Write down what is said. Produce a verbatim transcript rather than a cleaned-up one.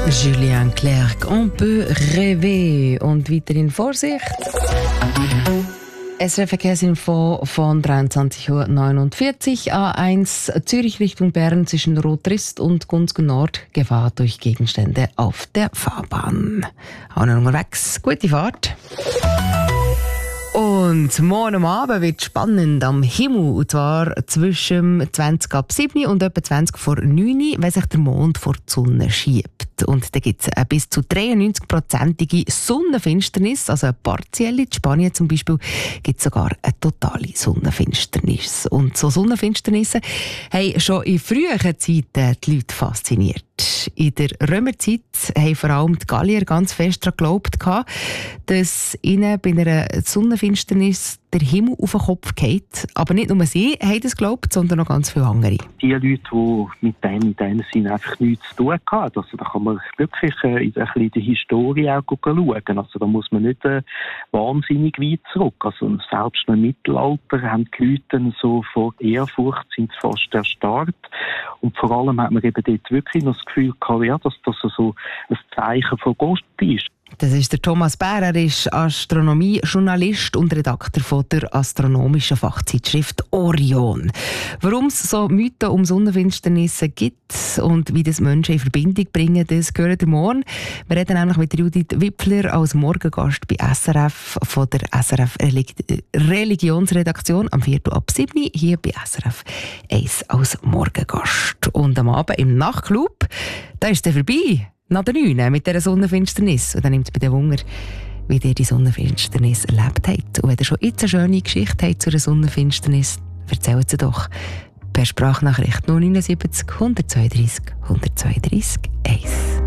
Julien Clerc, on peut rêver. Und weiterhin Vorsicht. S R F Verkehrsinfo von dreiundzwanzig Uhr neunundvierzig. A eins Zürich Richtung Bern zwischen Rotrist und Gunzgen Nord. Gefahr durch Gegenstände auf der Fahrbahn. Auch noch unterwegs. Gute Fahrt. Und morgen am Abend wird es spannend am Himmel. Und zwar zwischen zwanzig ab sieben und etwa zwanzig vor neun, wenn sich der Mond vor die Sonne schiebt. Und da gibt es eine bis zu dreiundneunzig-prozentige Sonnenfinsternis, also eine partielle. In Spanien zum Beispiel gibt es sogar eine totale Sonnenfinsternis. Und so Sonnenfinsternisse haben schon in früheren Zeiten die Leute fasziniert. In der Römerzeit haben vor allem die Gallier ganz fest daran geglaubt, dass ihnen bei einer Sonnenfinsternis der Himmel auf den Kopf geht. Aber nicht nur sie haben das geglaubt, sondern auch ganz viele andere. Die Leute, die mit dem in dem Sinne einfach nichts zu tun hatten, also da kann man wirklich äh, in, ein in die Historie auch schauen. Also da muss man nicht äh, wahnsinnig weit zurück. Also selbst im Mittelalter haben die Leute so vor Ehrfurcht sind fast erstarrt. Und vor allem hat man eben dort wirklich noch das Gefühl gehabt, ja, dass das so ein Zeichen von Gott ist. Das ist der Thomas Bär, er ist Astronomie-Journalist und Redakteur von der astronomischen Fachzeitschrift Orion. Warum es so Mythen um Sonnenfinsternisse gibt und wie das Menschen in Verbindung bringen, das hören wir morgen. Wir reden nämlich mit Judith Wipfler als Morgengast bei S R F von der S R F Religi- Religionsredaktion am viertel ab sieben hier bei S R F eins als Morgengast. Und am Abend im Nachtclub, da ist er vorbei. Nach der neun mit dieser Sonnenfinsternis. Und dann nimmt es bei den Wunder, wie ihr die Sonnenfinsternis erlebt habt. Und wenn ihr schon jetzt eine schöne Geschichte habt zu einer Sonnenfinsternis, erzählt sie doch per Sprachnachricht null neun sieben null eins zwei drei eins zwei drei eins.